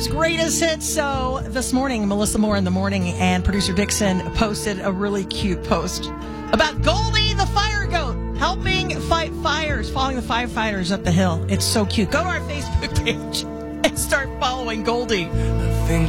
Weather's greatest hits. So this morning, Melissa Moore in the morning and producer Dixon posted a really cute post about Goldie the fire goat helping fight fires, following the firefighters up the hill. It's so cute. Go to our Facebook page and start following Goldie. Nothing